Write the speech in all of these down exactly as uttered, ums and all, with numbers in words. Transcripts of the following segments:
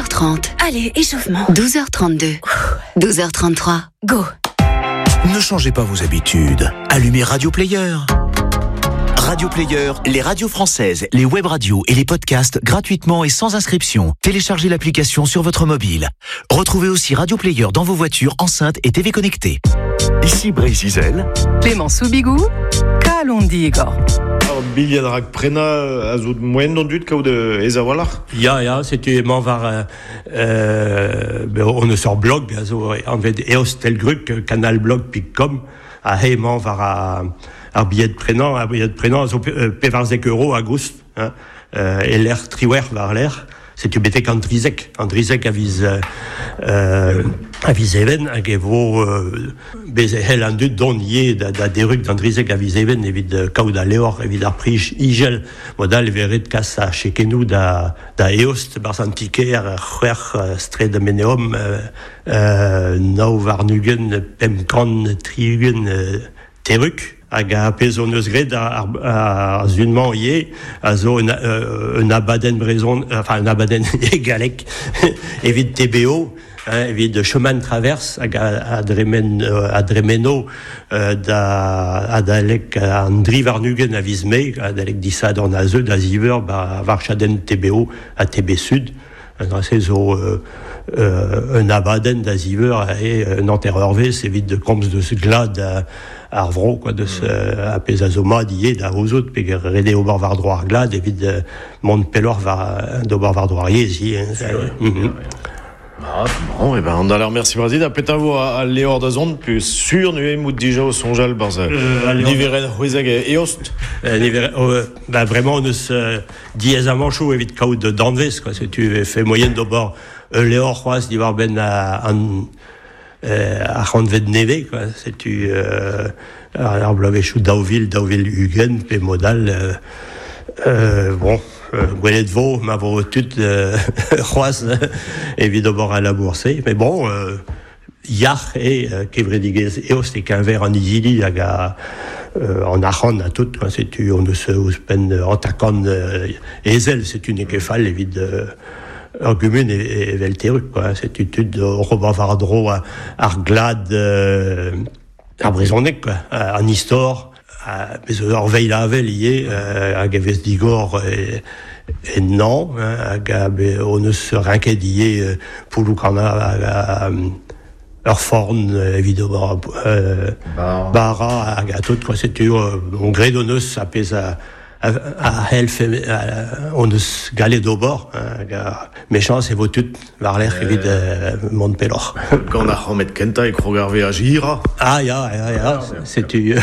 heures trente. Allez, échauffement. douze heures trente-deux. douze heures trente-trois. Go. Ne changez pas vos habitudes. Allumez Radio Player. Radio Player, les radios françaises, les web radios et les podcasts gratuitement et sans inscription. Téléchargez l'application sur votre mobile. Retrouvez aussi Radio Player dans vos voitures, enceintes et T V connectées. Ici Bray Zizel. Clément Soubigou, Kalondigor. Billiadrak prena azud moyen d'ondut kao de ezawalach. Ja, ja, c'était man var euh, on ne sort blog, also en fait eos tel gruk canal blog pic com a hey man var a ar billet prena, a billet prena so pevarzek euro agoust, hein, euh, et l'air triwer var l'air. C'est betek Andrizek. Andrizek aviz euh, aviz even hag evo euh, bez hel an dud don ie da, da deruk d'Andrizek aviz even evit kaout a leor evit ar prij igel modal veret kas a chekenou da, da eost bars antiker c'hwer stred meneom euh, euh, nao varnugen pemkan triugen euh, teruk hag a pezo neus gred ar, ar zunman ie a zo un, euh, un abaden brezon, enfin un abaden egalek evit T B O, hein, evit de chemin de traverse hag a, a, dremen, euh, a dremeno euh, da adalek an dri varnugen a vizme adalek disad an a zeu da ziver ba varchaden T B O a T B Sud an se zo euh, euh, un abaden da ziver et un enterreur-vez evit de komz de ce glad a, Arvro, quoi, de ce, à Pesazoma, d'hier, d'Arozot, puis Rédé au bar var droit glad, et puis de Montpellor va, de bar var droit ici, hein, ça, mm-hmm. Ah, bon, et ben, on a l'air merci Brazil, à pétavo à Léor de Zone, puis sûr, nué, mout déjà au sonjal, barza, Niveren, Huizeg et Ost. Bah, vraiment, on se dit aisément chaud, évite kaut de Danves, quoi, si tu fais moyenne de bord, Léor, Roas, d'Ivar Ben, à, Euh, à Randved Neve, quoi. C'est tu euh, alors blavechou Dauville, Dauville Hugen, pe modal euh, euh, bon euh, Gwelet Vaux, ma vo tut euh, Roise évidemment à la bourse, mais bon euh, Yar et euh, Kevredigez et c'est qu'un verre en Isili aga euh, en Aran à tout, quoi. C'est tu on ne se uspen en takon euh, Ezel, c'est une équefale évide euh, argument et velteruk, quoi. Cette étude de Robert Vardro à Arglad, euh, à Brisonnec, quoi, en histoire, à Orveil la lié, à Gaves d'Igor et, et non, à Gab, on se rinquédier pour Lucana, à Urforn, évidemment, euh, Barra, à tout, quoi. C'est tu, on gré d'onus, à Pesa, à Helf, on us galé d'obor, méchant, c'est vos toutes, var l'air qui vit de Montpellor. Quand on a remet Kenta et Krogarvé à Gira. Ah, ya, ya, ya, c'est tu.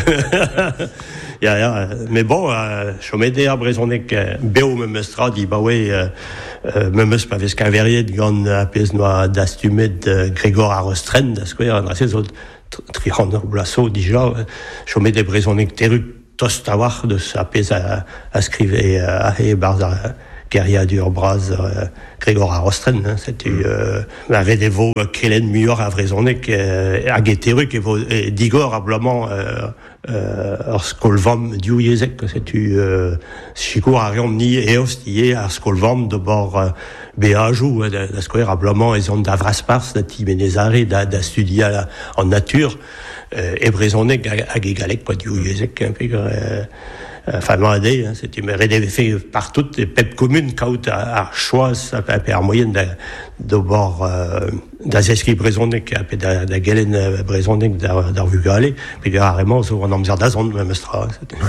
Ya, ya, mais bon, je me dis à Brisonnec, Béo me mestra, dit, bah oui, me mes pas parce qu'un verrier de gant à Pesnois d'astumet de Grégor à Rostren, parce qu'il y a ces autres triandre blasso, déjà, je me dis Brisonnec terru. Tostawar de sa pèse à, à scriver à et barza Keria d'Urbraz Grégor à Rostren, hein, c'était euh, la Redevo Kellen Muir à Vraisonek à Guéteruk et Digor à Blamant euh Skolvam du Yezek, c'était euh Chico à Riomni et Ostier à Skolvam de bord Béajou la square à Blamant et zone d'Avraspars de Timénézaré da studier en nature. Euh, et Brisonnec à Gégalec, quoi, du Yezek, un peu, euh, enfin, mandé, hein, c'était, mais rédé fait par toutes les pep communes, quand à choix, ça peut être moyenne de, de bord, euh, d'Azeski Brisonnec, à da, da Gelen Brisonnec, d'Arvu Galé, puis carrément, sur un amzer d'Azon, même Stra.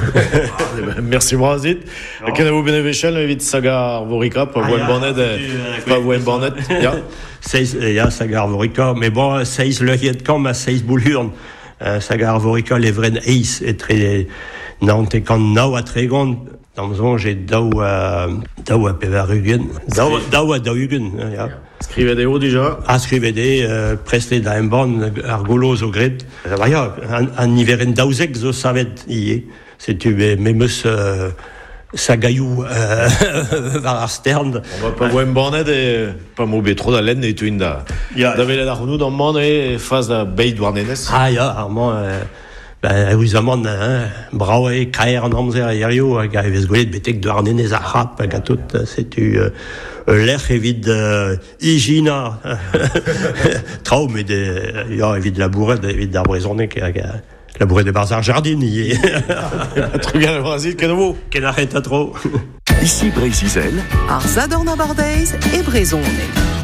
Merci, Brazit. Quel est-vous bénéficiel, évite Sagar Vorica, pas Wayne Barnett, pas Wayne Barnett, ya? Seis, ya, Sagar Vorica, mais bon, seis le Vietcam à seis boulurnes. Euh, Sagar Vorica, les vrais Ace est très Nantes quand nao à très grande dans zone j'ai dao à dao à Pevarugen dao dao à Daugen ja scrivez des hauts déjà ah scrivez des euh, presté d'un bon argolos au grid voilà un hiveren dauzek zo savet y c'est tu mais meus Sagayou euh, var Stern. On va pas voir un bonnet et pas mauvais trop d'haleine et tout inda. D'avoir la roue dans le monde et face à Bay Douarnenes. Ah ya, Armand. Ben, évidemment, hein, bravo, Kair, en Amzer, Aério, à Gaïvesgolet, Betek, de Arnenez, Arap, à tout, c'est tu, euh, l'air évite, euh, Igina, Traum, et de, il y a évite la bourrée, évite d'arbraisonner, qui a, la bourrée de Barzar Jardinier. Un truc à le Brésil, qu'est nouveau? Qu'elle arrête à trop. Ici Brésil. Ar Zadorn a Bardeiz et Brezhoneg.